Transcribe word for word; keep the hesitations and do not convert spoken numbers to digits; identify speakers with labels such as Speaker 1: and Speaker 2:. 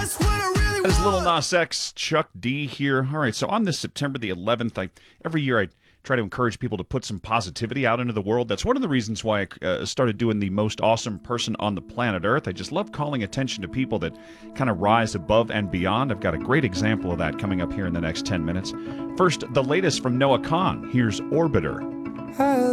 Speaker 1: That is Lil Nas X, Chuck D here. All right, so on this September the eleventh, I every year I try to encourage people to put some positivity out into the world. That's one of the reasons why I uh, started doing the most awesome person on the planet Earth. I just love calling attention to people that kind of rise above and beyond. I've got a great example of that coming up here in the next ten minutes. First, the latest from Noah Kahan. Here's Orbiter.